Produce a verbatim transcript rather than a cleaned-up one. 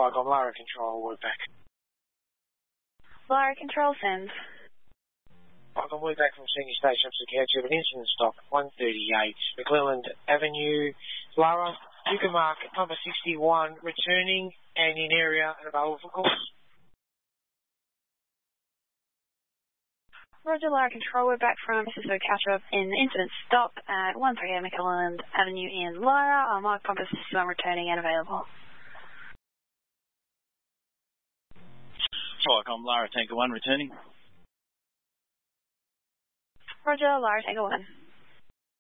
Firecom, Lara Control, we're back. Lara Control sends. Firecom, we're back from senior station up to the couch of an incident stop, one thirty-eight, McClelland Avenue. Lara, you can mark number sixty-one, returning and in area and available for calls. Roger, Lara Control, we're back from Cisco Catch-Up in incident stop at one thirty-eight McClelland Avenue in Lara. Our mark compass system returning and available. Firecom, Lara Tanker one returning. Roger, Lara Tanker one.